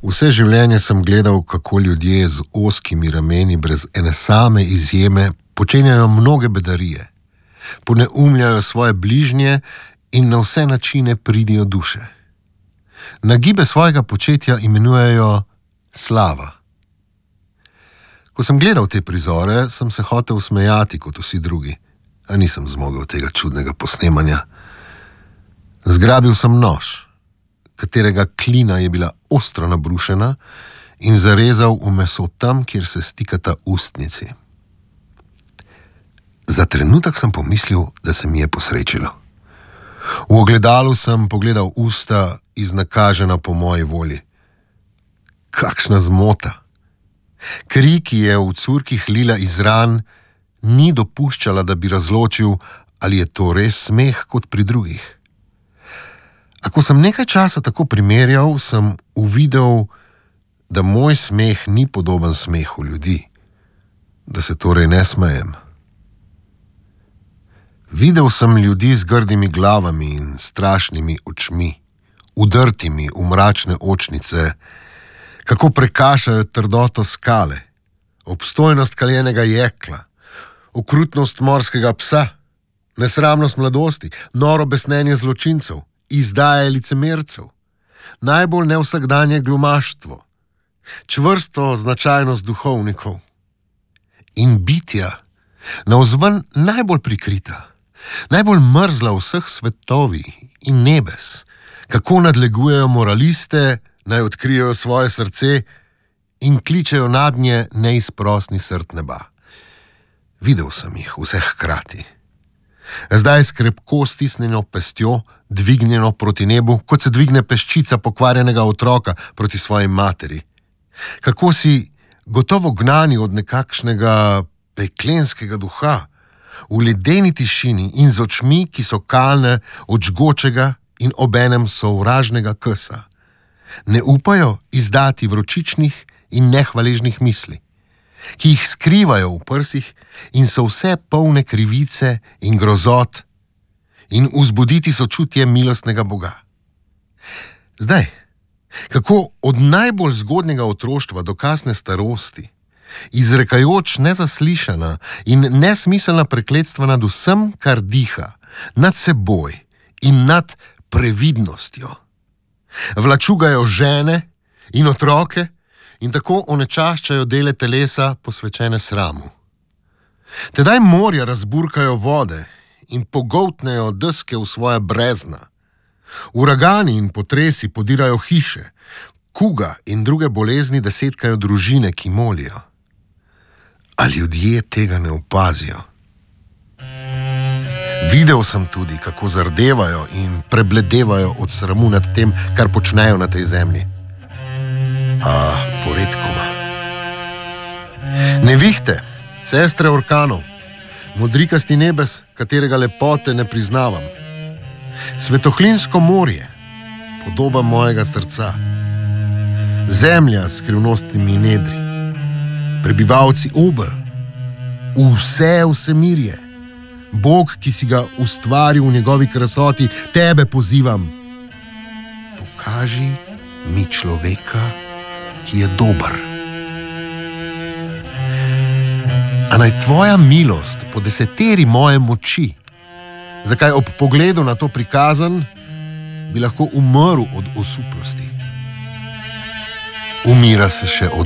Vse življenje sem gledal, kako ljudje z ozkimi rameni brez ene same izjeme počenjajo mnoge bedarije, poneumljajo svoje bližnje in na vse načine pridijo duše. Nagibe svojega početja imenujejo slava. Ko sem gledal te prizore, sem se hotel smejati kot vsi drugi, a nisem zmogel tega čudnega posnemanja. Zgrabil sem nož, katerega klina je bila ostro nabrušena, in zarezal v meso tam, kjer se stikata ustnici. Za trenutek sem pomislil, da se mi je posrečilo. V ogledalu sem pogledal usta, iznakažena po moji volji. Kakšna zmota! Kri, ki je v curkih lila iz ran, ni dopuščala, da bi razločil, ali je to res smeh kot pri drugih. A ko sem nekaj časa tako primerjal, sem uvidel, da moj smeh ni podoben smehu ljudi, da se torej ne smejem. Videl sem ljudi z grdimi glavami in strašnimi očmi, udrtimi v mračne očnice, kako prekašajo trdoto skale, obstojnost kaljenega jekla, okrutnost morskega psa, nesramnost mladosti, noro besnenje zločincev, izdaje licemercev, najbolj nevsakdanje glumaštvo, čvrsto značajnost duhovnikov in bitja, navzven najbolj prikrita, najbolj mrzla vseh svetovij in nebes, kako nadlegujejo moraliste, naj odkrijejo svoje srce in kličejo nadnje neizprosni srd neba. Videl sem jih vseh hkrati. Zdaj s krepko stisnjeno pestjo, dvignjeno proti nebu, kot se dvigne peščica pokvarjenega otroka proti svoji materi. Kako si gotovo gnani od nekakšnega peklenskega duha, v ledeni tišini in z očmi, ki so kalne od žgočega in obenem sovražnega kesa. Ne upajo izdati vročičnih in nehvaležnih misli, ki jih skrivajo v prsih in so vse polne krivice in grozot, in vzbuditi sočutje milostnega Boga. Zdaj, kako od najbolj zgodnjega otroštva do kasne starosti, izrekajoč nezaslišana in nesmiselna prekletstva nad vsem, kar diha, nad seboj in nad previdnostjo, vlačugajo žene in otroke in tako onečaščajo dele telesa posvečene sramu. Tedaj morja razburkajo vode in pogoltnejo deske v svoja brezna. Uragani in potresi podirajo hiše, kuga in druge bolezni desetkajo družine, ki molijo. A ljudje tega ne opazijo. Videl sem tudi, kako zardevajo in prebledevajo od sramu nad tem, kar počnejo na tej zemlji. A poredkoma. Nevihte, sestre orkanov, modrikasti nebes, katerega lepote ne priznavam. Svetohlinsko morje, podoba mojega srca. Zemlja s skrivnostnimi nedri. Prebivalci obel. Vsemirje. Bog, ki si ga ustvaril v njegovi krasoti, tebe pozivam. Pokaži mi človeka, ki je dober. A naj tvoja milost podeseteri moje moči, zakaj ob pogledu na to prikazan bi lahko umrl od osuplosti. Umira se še od